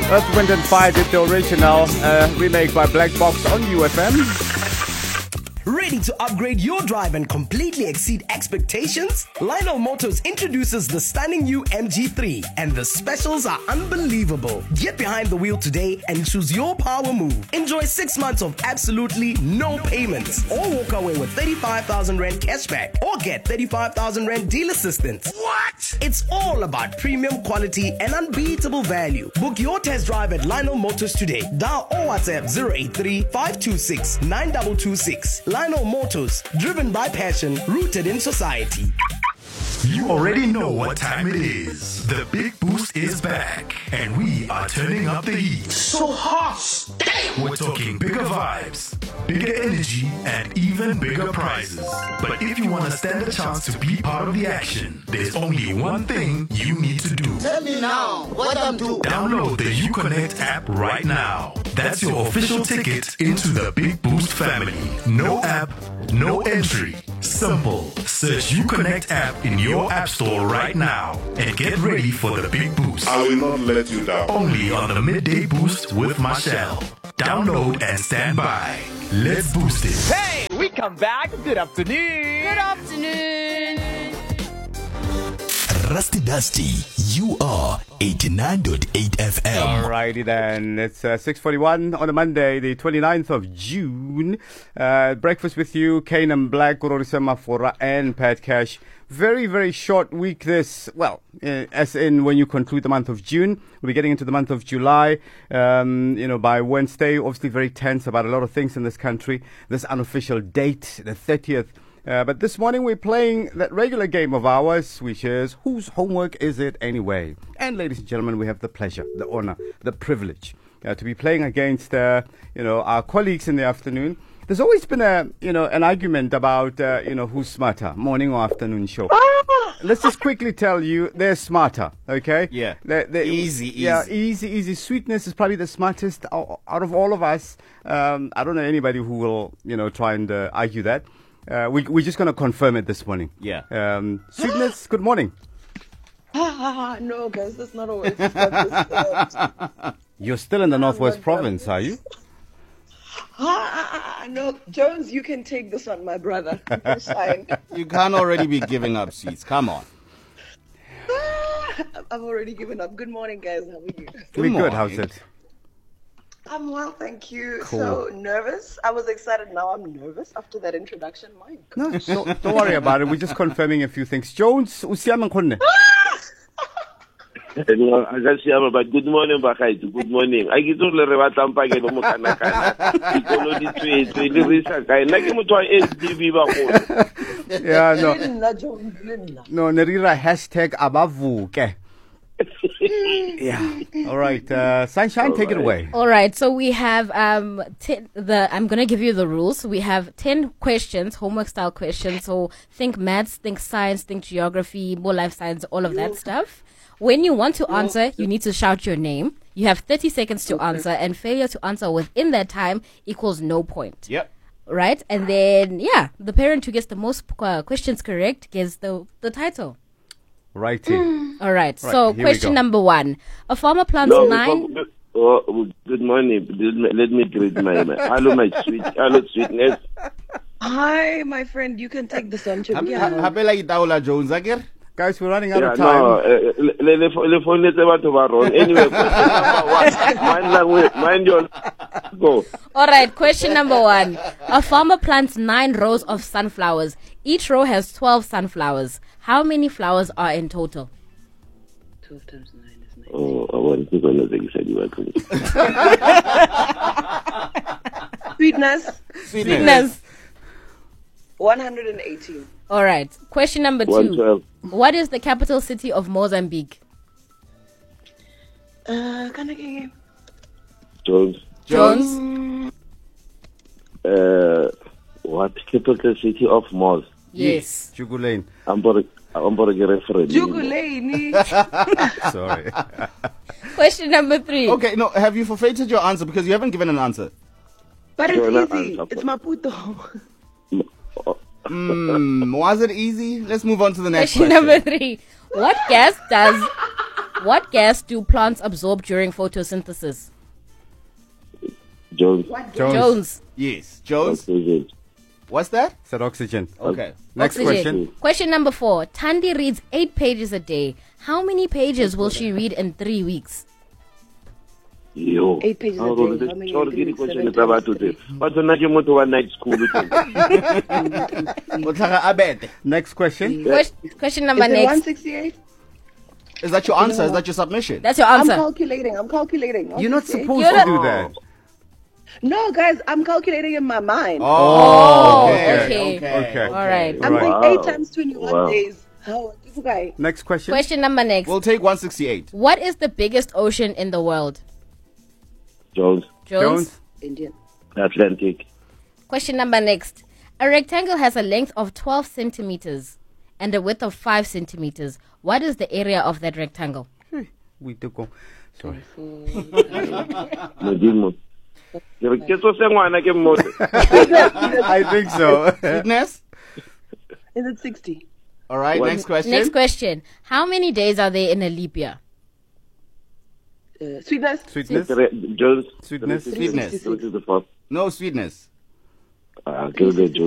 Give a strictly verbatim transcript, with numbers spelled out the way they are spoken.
Earth, Wind and Fire did the original uh, remake by Black Box on U F M. Ready to upgrade your drive and completely exceed expectations? Lionel Motors introduces the stunning new M G three, and the specials are unbelievable. Get behind the wheel today and choose your power move. Enjoy six months of absolutely no payments, or walk away with thirty-five thousand rand cashback, or get thirty-five thousand rand deal assistance. What? It's all about premium quality and unbeatable value. Book your test drive at Lionel Motors today. Dial or WhatsApp zero eight three, five two six, nine two two six. Lionel Motors, driven by passion, rooted in society. You already know what time it is. The Big Boost is back, and we are turning up the heat. So hot! We're talking bigger vibes, bigger energy, and even bigger prizes. But if you want to stand a chance to be part of the action, there's only one thing you need to do. Tell me now, what I'm doing? Download the UConnect app right now. That's your official ticket into the Big Boost family. No app, no entry. Simple. Search UConnect app in your app store right now and get ready for the Big Boost. I will not let you down. Only on the Midday Boost with Marshall. Download and stand by. Let's boost it. Hey, we come back. Good afternoon. Good afternoon. Rusty Dusty, you are eighty-nine point eight F M. Alrighty then, it's uh, six forty-one on a Monday, the twenty-ninth of June. Uh, breakfast with you, Kane and Black, Gororisa Mafora and Pat Cash. Very, very short week this, well, uh, as in when you conclude the month of June. We'll be getting into the month of July, um, you know, by Wednesday. Obviously very tense about a lot of things in this country. This unofficial date, the thirtieth. Uh, but this morning we're playing that regular game of ours, which is Whose Homework Is It Anyway? And ladies and gentlemen, we have the pleasure, the honor, the privilege uh, to be playing against, uh, you know, our colleagues in the afternoon. There's always been a, you know, an argument about, uh, you know, who's smarter, morning or afternoon show. Let's just quickly tell you, they're smarter, okay? Yeah. They're, they're, Easy, easy. Yeah, easy, easy. Sweetness is probably the smartest out out of all of us. Um, I don't know anybody who will, you know, try and uh, argue that. Uh, we, we're just going to confirm it this morning. Yeah. Um, Sweetness, good morning. No, guys, that's not always that. You're still in the Northwest Province, are you? No, Jones, you can take this one, my brother. It's fine. You can't already be giving up seats. Come on. I've already given up. Good morning, guys. How are you? We're morning. good. How's it? I'm well, thank you. Cool. So nervous. I was excited. Now I'm nervous after that introduction. My God. No, don't, don't worry about it. We're just confirming a few things. Jones, usiama khonne. No, I can see him, but good morning, Bakaito. Good morning. I get to le rebata mpake no mokana kana. Ikolo di twe twe le risa kai. Na ke motho wa S D B ba go. Yeah, no. Nna, Jones, nna. No, nerira hashtag abavuke. Yeah. All right. Uh, Sunshine, take it away. All right. So we have um ten, the. I'm gonna give you the rules. We have ten questions, homework style questions. So think maths, think science, think geography, more life science, all of that stuff. When you want to answer, you need to shout your name. You have thirty seconds to answer, and failure to answer within that time equals no point. Yep. Right? And then, yeah, the parent who gets the most uh, questions correct gets the, the title. Righty. All right. Right, So, here we question go. number one. A farmer plants No, nine... before- oh, good morning. Let me, let me greet my, my hello, my sweet, hello, sweetness. Hi, my friend. You can take this one. Chip. Yeah. Happy like Daula Jones again. Guys, we're running out Yeah, of time. no, uh, le le le phone le tseba to ba wrong. Anyway, question number one. Mind language, mind your go. All right, question number one. A farmer plants nine rows of sunflowers. Each row has twelve sunflowers. How many flowers are in total? twelve times nine is nine. Oh, I want to go to the side. You are going. Sweetness, Sweetness. one hundred eighteen. All right. Question number one two. twelve. What is the capital city of Mozambique? Uh, can I get you? Jones. Jones? Uh, what capital city of Moz? Yes. Jugulane. I'm going to get reference. Jugulane. Sorry. Question number three. Okay, no, have you forfeited your answer because you haven't given an answer? But No, not it's easy. answer. It's Maputo. Hmm, was it easy? Let's move on to the next Question question. number three. What gas does What gas do plants absorb during photosynthesis? Jones. What? Jones. Jones. Yes. Jones. Oxygen. What's that? Said oxygen. Okay. Next Oxygen. question. Question number four. Tandy reads eight pages a day. How many pages will she read in three weeks? Yo. Eight pages a How day. old is How it? many Sorry, a give day? the question Seven is about times to three. say. But when I came to one night school, it Otlhaga Abete. Next question. Question, question number Is it next. one sixty-eight? Is that your answer? Is that your submission? That's your I'm answer. calculating. I'm calculating. You're not 168. supposed You're to not- do that. No, guys, I'm calculating in my mind. Oh, okay. Okay. All right. I'm Right. saying Wow. eight times twenty-one Wow. days. How? Okay. Next question. Question number next. We'll take one sixty-eight. What is the biggest ocean in the world? Jones. Jones. Jones. Indian. Atlantic. Question number next. A rectangle has a length of twelve centimeters and a width of five centimeters. What is the area of that rectangle? We took go. Sorry. Modimo. Ke re, ke tso se ngwana ke mmote. I think so. Sweetness? Is it sixty? All right, What? next question. Next question. How many days are there in a leap year? Uh, sweetness. Sweetness. Ke re, Jones. Sweetness. Sweetness. This is the fourth. No sweetness. Ah, kill the Jones.